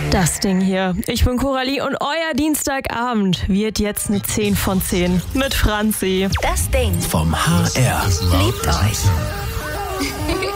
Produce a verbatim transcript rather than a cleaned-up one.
Das Ding hier. Ich bin Coralie und euer Dienstagabend wird jetzt eine zehn von zehn mit Franzi. Das Ding vom H R. Liebt euch.